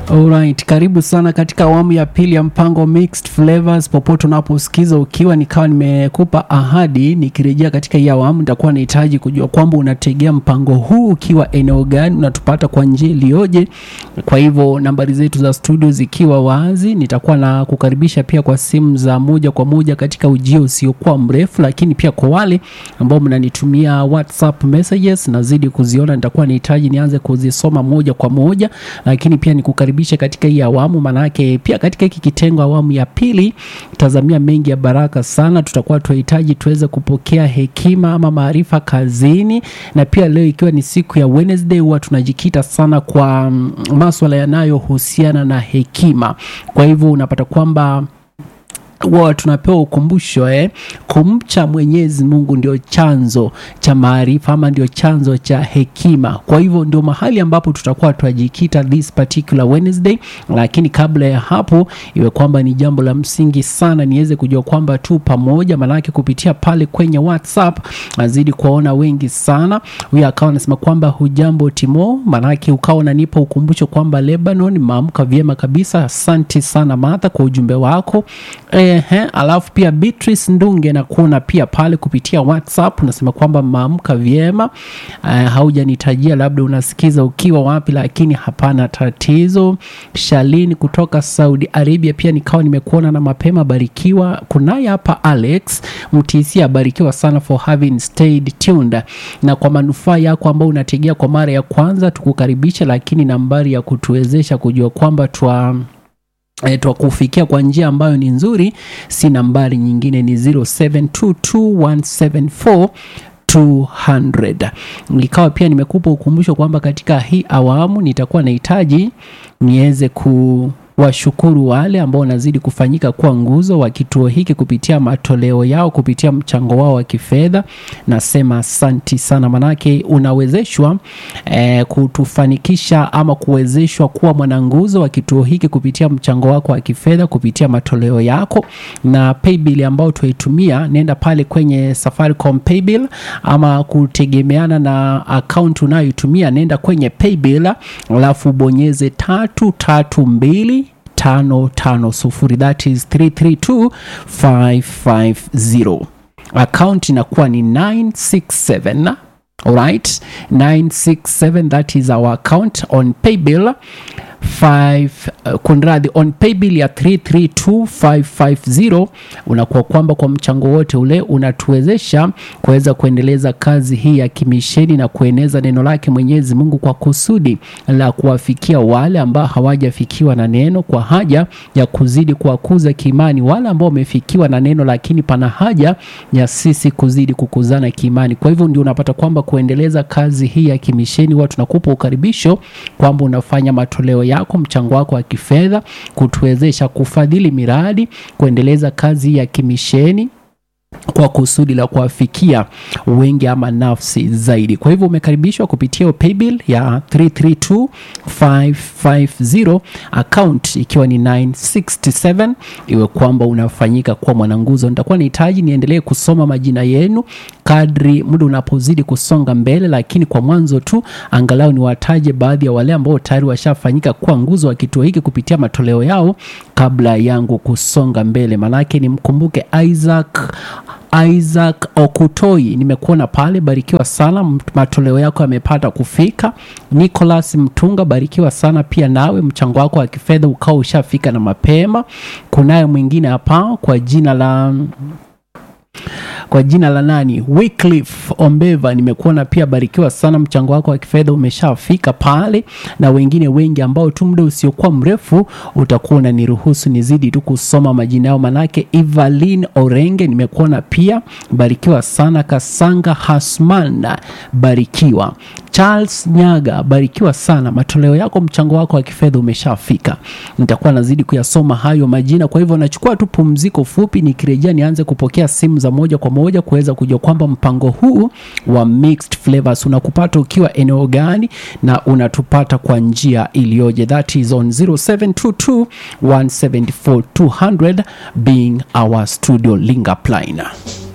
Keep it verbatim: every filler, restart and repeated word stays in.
Alright, karibu sana katika awamu ya pili ya mpango Mixed Flavors. Popote unaposikiza ukiwa nikawa nimekupa ahadi nikirejea katika hii awamu nitakuwa nahitaji kujua kwamba unategea mpango huu ukiwa eneo gani, unatupata kwa njia iliyoje. Kwa hivyo nambari zetu za studio zikiwa wazi, nitakuwa na kukaribisha pia kwa simu za moja kwa moja katika ujio usiokuwa mrefu, lakini pia kwa wale ambao mnanitumia WhatsApp messages nazidi kuziona, nitakuwa nahitaji nianze kuzisoma moja kwa moja, lakini pia nikukaribisha katika hii awamu, manake pia katika hiki kitengo awamu ya pili tazamia mengi ya baraka sana. Tutakuwa tunahitaji tuweze kupokea hekima ama maarifa kazini, na pia leo ikiwa ni siku ya Wednesday huwa tunajikita sana kwa masuala yanayohusiana na hekima. Kwa hivyo unapata kwamba wao tunapewa ukumbusho eh kumcha Mwenyezi Mungu ndio chanzo cha maarifa ama ndio chanzo cha hekima. Kwa hivyo ndio mahali ambapo tutakuwa tunajikita this particular Wednesday, lakini kabla ya hapo iwe kwamba ni jambo la msingi sana niweze kujua kwamba tu pamoja, manake kupitia pale kwenye WhatsApp nazidi kuona wengi sana. Huyu akawa anasema kwamba hujambo Timo, manake ukawa unanipa ukumbusho kwamba Lebanon maamka vyema kabisa. Asante sana Martha kwa ujumbe wako. Ehe, alafu pia Beatrice Ndunge na kuona pia pale kupitia WhatsApp unasema kwamba maamka vyema. Uh, haujanitajia labda unasikiza ukiwa wapi, lakini hapana tatizo. Shalini kutoka Saudi Arabia pia nikawa nimekuona na mapema, barikiwa. Kunaye hapa Alex Mtisia, barikiwa sana for having stayed tuned. Na kwa manufaa yako ambao unategea kwa mara ya kwanza tukukaribisha, lakini nambari ya kutuwezesha kujua kwamba twa E, tuwa kufikia kwa njia ambayo ni nzuri si nambari nyingine, ni zero seven two two one seven four two hundred. Nikawa pia nimekupa ukumbusho kwamba katika hii awamu nitakuwa nahitaji niweze ku washukuru wale ambao wanazidi kufanyika kuwa nguzo wa kituo hiki kupitia matoleo yao, kupitia mchango wao wa kifedha. Nasema asanti sana, manake unawezeshwa eh, kutufanikisha ama kuwezeshwa kuwa mwananguzo wa kituo hiki kupitia mchango wako wa kifedha, kupitia matoleo yako. Na paybill ambao tuitumia, nenda pale kwenye Safaricom paybill ama kutegemeana na account unayotumia, nenda kwenye paybill alafu bonyeze tatu tatu mbili tano tano sufuri, that is three three two five five zero. Account inakuwa ni nine six seven. Alright, nine six seven, that is our account on paybill five uh, kunradhi on paybill ya three three two five five zero. Unakuwa kwamba kwa mchango wote ule unatuwezesha kuweza kuendeleza kazi hii ya kimisheni na kueneza neno lake Mwenyezi Mungu kwa kusudi la kuwafikia wale ambao hawajafikiwa na neno, kwa haja ya kuzidi kuwakuza kiimani wale ambao wamefikiwa na neno, lakini pana haja ya sisi kuzidi kukuzana kiimani. Kwa hivyo ndio unapata kwamba kuendeleza kazi hii ya kimisheni watu tunakupa ukaribisho kwamba unafanya matoleo yako, mchango wako wa kifedha kutuwezesha kufadhili miradi, kuendeleza kazi ya kimisheni kwa kusudi la kuwafikia wengi ama nafsi zaidi. Kwa hivyo umekaribishwa kupitia paybill ya three three two five five zero, account ikiwa ni nine six seven, iwe kwamba unafanyika kwa mwananguzo. Nitakuwa nahitaji niendelee kusoma majina yenu kadri muda unapozidi kusonga mbele, lakini kwa mwanzo tu angalau niwataje baadhi ya wale ambao tayari washafanyika kwa nguzo wa kituo hiki kupitia matoleo yao kabla yangu kusonga mbele. Manake nimkumbuke Isaac Isaac Okutoi, nimekuona pale, barikiwa sana, matoleo yako yamepata kufika. Nicholas Mtunga, barikiwa sana pia nawe, mchango wako wa kifedha ukao ushafika na mapema. Kunaye mwingine hapa kwa jina la Kwa jina la nani? Wycliffe Ombeva, nimekuona pia, barikiwa sana, mchango wako wa kifedha umeshafika pale. Na wengine wengi ambao tu muda usiokuwa mrefu utakuwa unaniruhusu nizidi tu kusoma majina yao, manake Evelyn Orenge nimekuona pia, barikiwa sana. Kasanga Hasmanda, barikiwa. Charles Nyaga, barikiwa sana, matoleo yako, mchango wako wa kifedha umeshafika. Nitakuwa nazidi kuyasoma hayo majina, kwa hivyo nachukua tu pumziko fupi, nikirejea nianze kupokea simu za moja kwa moja kuweza kujua kwamba mpango huu wa Mixed Flavors unakupata ukiwa eneo gani na unatupata kwa njia iliyoje. That is on zero seven two two one seven four two hundred being our studio link up line.